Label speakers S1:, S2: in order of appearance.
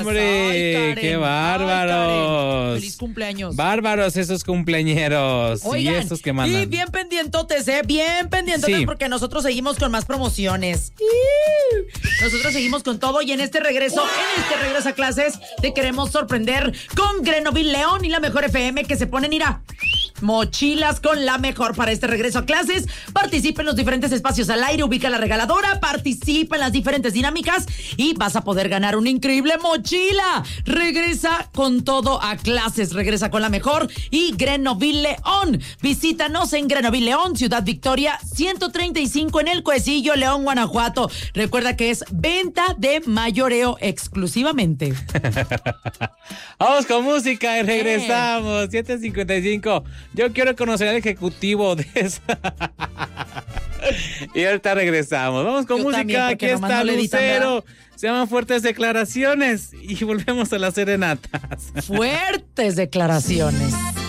S1: hombre!
S2: Ay, Karen.
S1: ¡Qué bárbaros!
S2: Ay, Karen. ¡Feliz cumpleaños!
S1: Bárbaros esos cumpleañeros.
S2: Oigan,
S1: y estos que mandan.
S2: y bien pendientotes, bien pendientotes,
S1: Sí.
S2: porque nosotros seguimos con más promociones. Nosotros seguimos con todo y en este regreso a clases, te queremos sorprender con Grenovil León y la Mejor FM, que se ponen, mira, mochilas con la mejor para este regreso a clases. Participa en los diferentes espacios al aire, ubica la regaladora, participa en las diferentes dinámicas y vas a poder ganar una increíble mochila. Regresa con todo a clases, regresa con la mejor y Grenovil León. Visítanos en Grenovil León, Ciudad Victoria, 135 en El Cuecillo, León, Guanajuato. Recuerda que es venta de mayoreo exclusivamente.
S1: Vamos con música y regresamos. 7:55. Yo quiero conocer al ejecutivo de esa. Y ahorita regresamos. Vamos con
S2: Yo
S1: música.
S2: también,
S1: Aquí
S2: porque nomás
S1: está
S2: no le editan,
S1: Lucero. Se llaman Fuertes Declaraciones. Y volvemos a las serenatas.
S2: Fuertes declaraciones.